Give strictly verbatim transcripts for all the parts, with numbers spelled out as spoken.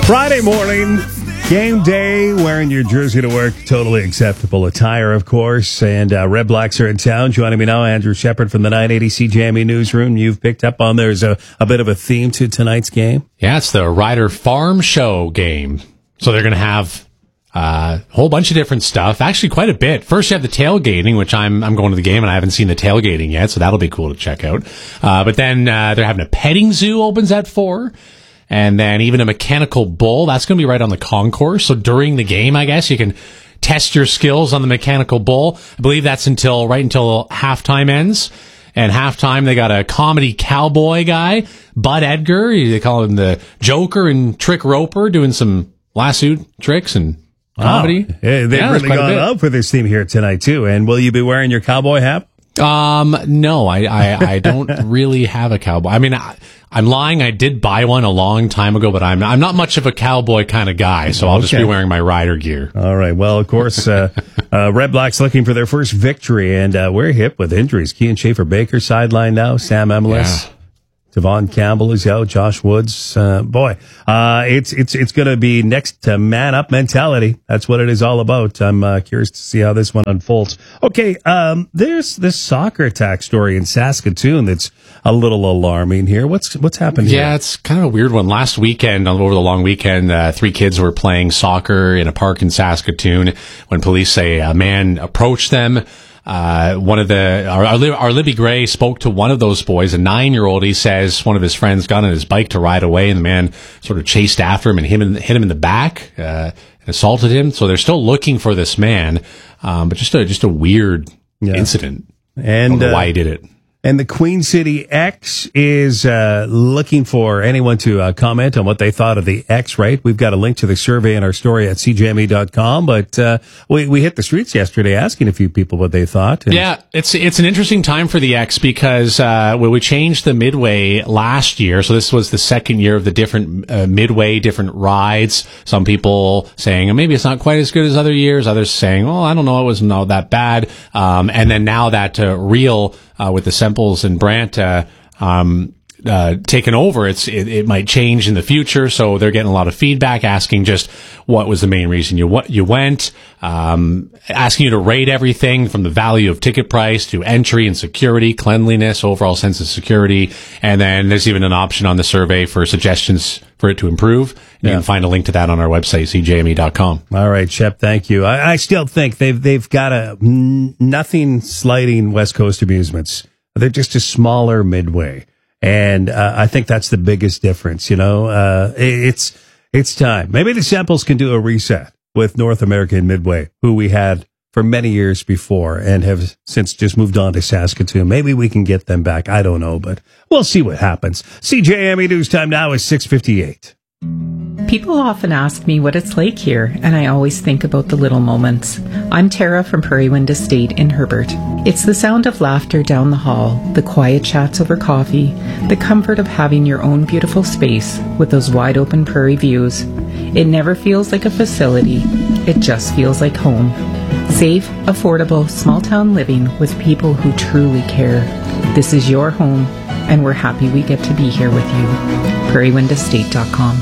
Friday morning, game day, wearing your jersey to work, totally acceptable attire, of course. And uh, Red Blacks are in town. Joining me now, Andrew Shepard from the nine eighty C J M E Newsroom. You've picked up on there's a, a bit of a theme to tonight's game. Yeah, it's the Ryder Farm Show game. So they're going to have uh, a whole bunch of different stuff. Actually, quite a bit. First, you have the tailgating, which I'm I'm going to the game, and I haven't seen the tailgating yet, so that'll be cool to check out. Uh, but then uh, they're having a petting zoo opens at four. And then even a mechanical bull, that's going to be right on the concourse. So during the game, I guess, you can test your skills on the mechanical bull. I believe that's until right until halftime ends. And halftime, they got a comedy cowboy guy, Bud Edgar. They call him the Joker and Trick Roper, doing some lasso tricks and comedy. Wow. Yeah, they've yeah, really gone up for this theme here tonight, too. And will you be wearing your cowboy hat? Um, no, I, I, I don't really have a cowboy. I mean, I, I'm lying. I did buy one a long time ago, but I'm I'm not much of a cowboy kind of guy, so I'll okay. just be wearing my rider gear. All right. Well, of course, uh, uh, Red Blacks looking for their first victory, and uh, we're hit with injuries. Kean Schaefer-Baker sidelined now. Sam Emlis. Yeah. Devon Campbell is out. Josh Woods. Uh, boy, uh, it's it's it's going to be next to man up mentality. That's what it is all about. I'm uh, curious to see how this one unfolds. Okay, um, there's this soccer attack story in Saskatoon that's a little alarming here. What's what's happened here? Yeah, it's kind of a weird one. Last weekend, over the long weekend, uh, three kids were playing soccer in a park in Saskatoon when police say a man approached them. Uh, one of the, our, our Libby Gray spoke to one of those boys, a nine-year-old. He says one of his friends got on his bike to ride away, and the man sort of chased after him and hit him, hit him in the back, uh, and assaulted him. So they're still looking for this man, um, but just a, just a weird yeah. incident. And, I don't know uh, why he did it. And the Queen City X is uh, looking for anyone to uh, comment on what they thought of the X, right? We've got a link to the survey in our story at c j m e dot com, but uh, we, we hit the streets yesterday asking a few people what they thought. And yeah, it's it's an interesting time for the X because uh, when we changed the Midway last year, so this was the second year of the different uh, Midway, different rides. Some people saying oh, maybe it's not quite as good as other years, others saying, oh, I don't know, it was not that bad. Um, and then now that uh, real uh, with the Semples and Brandt uh, um, uh, taken over, it's it, it might change in the future. So they're getting a lot of feedback, asking just what was the main reason you what you went, um, asking you to rate everything from the value of ticket price to entry and security, cleanliness, overall sense of security, and then there's even an option on the survey for suggestions for it to improve. You yeah. can find a link to that on our website, c j m e dot com. All right, Shep, thank you. I, I still think they've they've got a n- nothing slighting West Coast amusements. They're just a smaller Midway. And uh, I think that's the biggest difference, you know. Uh, it's it's time. Maybe the Semples can do a reset with North American Midway, who we had for many years before and have since just moved on to Saskatoon. Maybe we can get them back. I don't know, but we'll see what happens. C J M E News Time now is six fifty-eight. People often ask me what it's like here, and I always think about the little moments. I'm Tara from Prairie Wind Estate in Herbert. It's the sound of laughter down the hall, the quiet chats over coffee, the comfort of having your own beautiful space with those wide open prairie views. It never feels like a facility, it just feels like home. Safe, affordable, small town living with people who truly care. This is your home, and we're happy we get to be here with you. prairie wind estate dot com.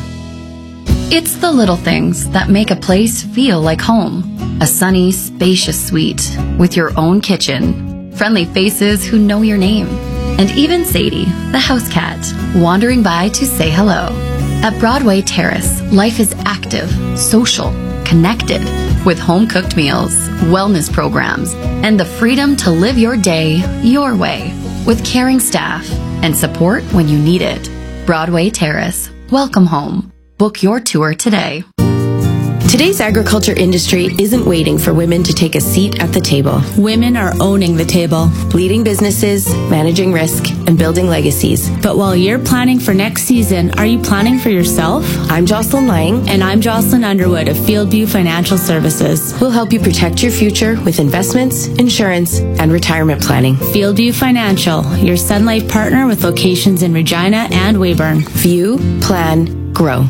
It's the little things that make a place feel like home. A sunny, spacious suite with your own kitchen, friendly faces who know your name, and even Sadie, the house cat, wandering by to say hello. At Broadway Terrace, life is active, social, connected, with home-cooked meals, wellness programs, and the freedom to live your day your way, with caring staff and support when you need it. Broadway Terrace. Welcome home. Book your tour today. Today's agriculture industry isn't waiting for women to take a seat at the table. Women are owning the table. Leading businesses, managing risk, and building legacies. But while you're planning for next season, are you planning for yourself? I'm Jocelyn Lang. And I'm Jocelyn Underwood of Fieldview Financial Services. We'll help you protect your future with investments, insurance, and retirement planning. Fieldview Financial, your Sun Life partner with locations in Regina and Weyburn. View, plan, grow.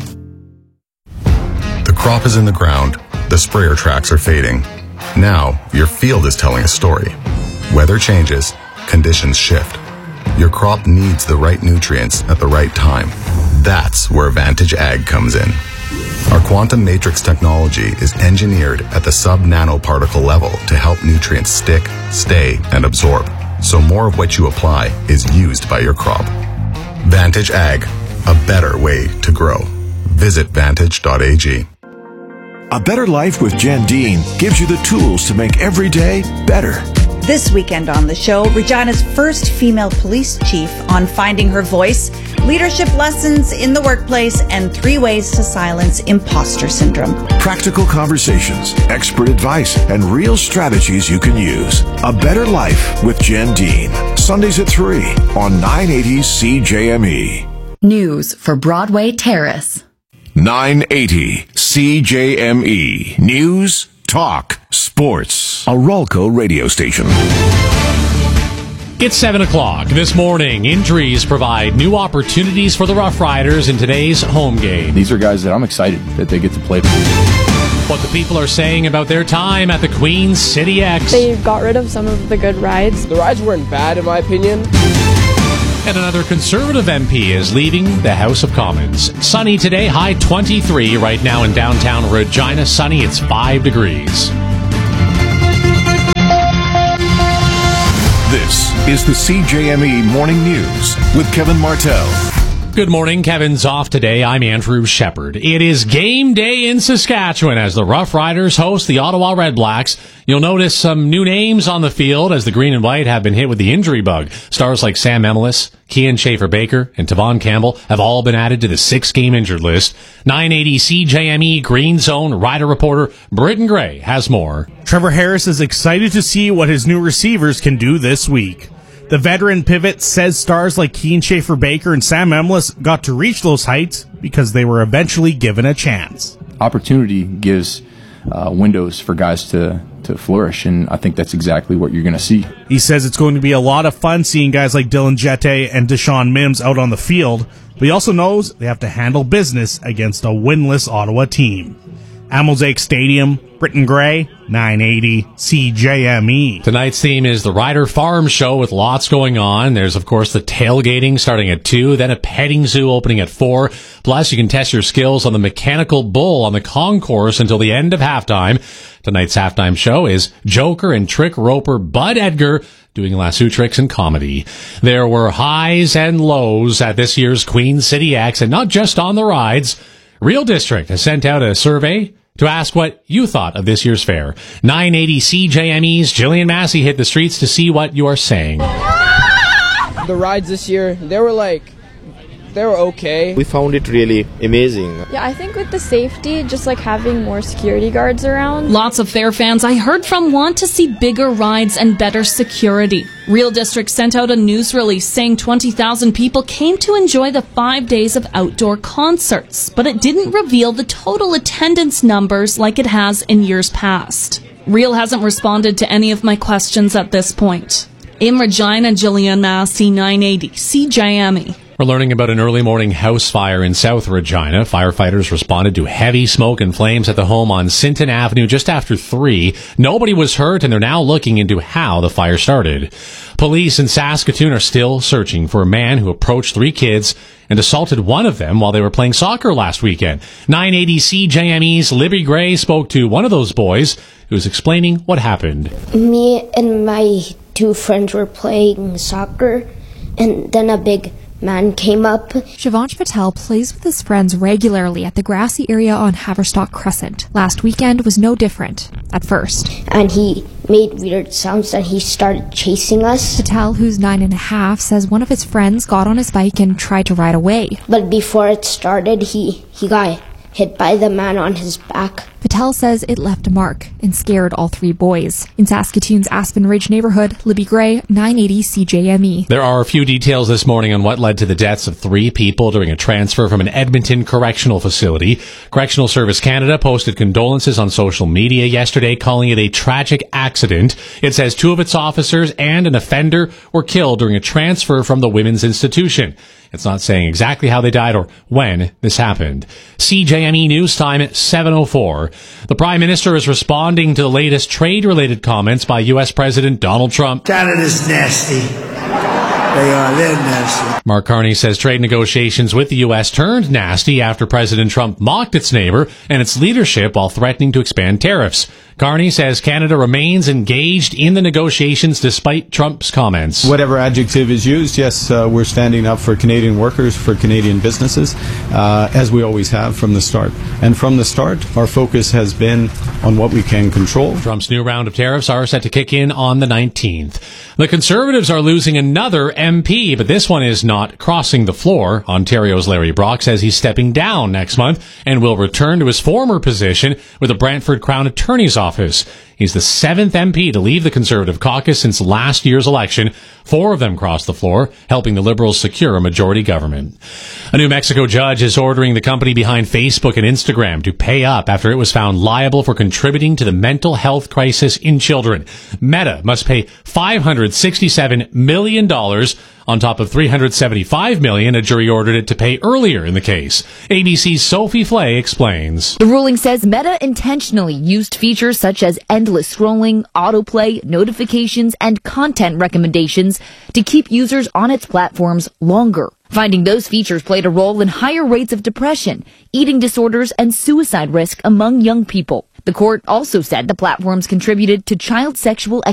The crop is in the ground. The sprayer tracks are fading. Now, your field is telling a story. Weather changes. Conditions shift. Your crop needs the right nutrients at the right time. That's where Vantage Ag comes in. Our quantum matrix technology is engineered at the sub-nanoparticle level to help nutrients stick, stay, and absorb, so more of what you apply is used by your crop. Vantage Ag, a better way to grow. Visit vantage dot a g. A Better Life with Jen Dean gives you the tools to make every day better. This weekend on the show, Regina's first female police chief on finding her voice, leadership lessons in the workplace, and three ways to silence imposter syndrome. Practical conversations, expert advice, and real strategies you can use. A Better Life with Jen Dean. Sundays at three on nine eighty C J M E. News for Broadway Terrace. nine eighty C J M E. News, talk, sports. A Rolco radio station. It's seven o'clock this morning. Injuries provide new opportunities for the Rough Riders in today's home game. These are guys that I'm excited that they get to play. What the people are saying about their time at the Queen City X. They got rid of some of the good rides. The rides weren't bad, in my opinion. And another Conservative M P is leaving the House of Commons. Sunny today, high twenty-three. Right now in downtown Regina, sunny, it's five degrees. This is the C J M E Morning News with Kevin Martell. Good morning. Kevin's off today. I'm Andrew Shepard. It is game day in Saskatchewan as the Rough Riders host the Ottawa Red Blacks. You'll notice some new names on the field as the green and white have been hit with the injury bug. Stars like Sam Emilus, Kian Schaefer-Baker, and Tavon Campbell have all been added to the six-game injured list. nine eighty C J M E Green Zone Rider reporter Britton Gray has more. Trevor Harris is excited to see what his new receivers can do this week. The veteran pivot says stars like Kian Schaefer-Baker and Sam Emilus got to reach those heights because they were eventually given a chance. Opportunity gives uh, windows for guys to, to flourish, and I think that's exactly what you're going to see. He says it's going to be a lot of fun seeing guys like Dylan Jette and Deshaun Mims out on the field, but he also knows they have to handle business against a winless Ottawa team. At Mosaic Stadium, Britton Gray, nine eighty C J M E. Tonight's theme is the Rider Farm Show with lots going on. There's, of course, the tailgating starting at two, then a petting zoo opening at four. Plus, you can test your skills on the mechanical bull on the concourse until the end of halftime. Tonight's halftime show is Joker and trick roper Bud Edgar doing lasso tricks and comedy. There were highs and lows at this year's Queen City X, and not just on the rides. Real District has sent out a survey to ask what you thought of this year's fair. nine eighty C J M E's Jillian Massey hit the streets to see what you are saying. The rides this year, they were like, they were okay. We found it really amazing. Yeah, I think with the safety, just like having more security guards around. Lots of fair fans I heard from want to see bigger rides and better security. Real District sent out a news release saying twenty thousand people came to enjoy the five days of outdoor concerts, but it didn't reveal the total attendance numbers like it has in years past. Real hasn't responded to any of my questions at this point. In Regina, Jillian Massey, nine eighty C J M E. We're learning about an early morning house fire in South Regina. Firefighters responded to heavy smoke and flames at the home on Sinton Avenue just after three. Nobody was hurt, and they're now looking into how the fire started. Police in Saskatoon are still searching for a man who approached three kids and assaulted one of them while they were playing soccer last weekend. nine eighty C J M E's Libby Gray spoke to one of those boys who was explaining what happened. Me and my two friends were playing soccer, and then a big man came up. Shivansh Patel plays with his friends regularly at the grassy area on Haverstock Crescent. Last weekend was no different, at first. And he made weird sounds and he started chasing us. Patel, who's nine and a half, says one of his friends got on his bike and tried to ride away. But before it started, he, he got hit by the man on his back. Patel says it left a mark and scared all three boys. In Saskatoon's Aspen Ridge neighborhood, Libby Gray, nine eighty C J M E. There are a few details this morning on what led to the deaths of three people during a transfer from an Edmonton correctional facility. Correctional Service Canada posted condolences on social media yesterday, calling it a tragic accident. It says two of its officers and an offender were killed during a transfer from the women's institution. It's not saying exactly how they died or when this happened. C J M E News Time at seven oh four. The Prime Minister is responding to the latest trade-related comments by U S President Donald Trump. Canada's nasty. They are. They're nasty. Mark Carney says trade negotiations with the U S turned nasty after President Trump mocked its neighbor and its leadership while threatening to expand tariffs. Carney says Canada remains engaged in the negotiations despite Trump's comments. Whatever adjective is used, yes, uh, we're standing up for Canadian workers, for Canadian businesses, uh, as we always have from the start. And from the start, our focus has been on what we can control. Trump's new round of tariffs are set to kick in on the nineteenth. The Conservatives are losing another M P, but this one is not crossing the floor. Ontario's Larry Brock says he's stepping down next month and will return to his former position with the Brantford Crown Attorney's Office. He's the seventh M P to leave the Conservative caucus since last year's election. Four of them crossed the floor, helping the Liberals secure a majority government. A New Mexico judge is ordering the company behind Facebook and Instagram to pay up after it was found liable for contributing to the mental health crisis in children. Meta must pay five hundred sixty-seven million dollars on top of three hundred seventy-five million dollars a jury ordered it to pay earlier in the case. A B C's Sophie Flay explains. The ruling says Meta intentionally used features such as endless scrolling, autoplay, notifications, and content recommendations to keep users on its platforms longer. Finding those features played a role in higher rates of depression, eating disorders, and suicide risk among young people. The court also said the platforms contributed to child sexual